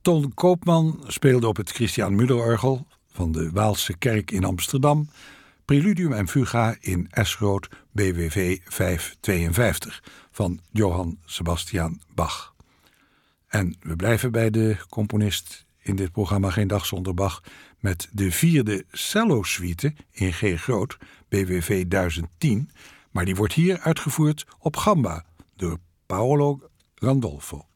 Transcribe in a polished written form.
Ton Koopman speelde op het Christian Müller-orgel van de Waalse Kerk in Amsterdam Preludium en Fuga in S-groot BWV 552 van Johann Sebastian Bach. En we blijven bij de componist in dit programma Geen Dag Zonder Bach met de 4e cello-suite in G groot BWV 1010, maar die wordt hier uitgevoerd op gamba door Paolo Gandolfo.